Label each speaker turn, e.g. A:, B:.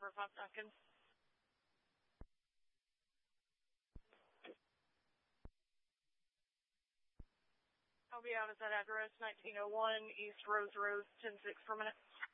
A: for 5 seconds. I'll be out at that address, 1901 East Rose Road, 10-6 per minute.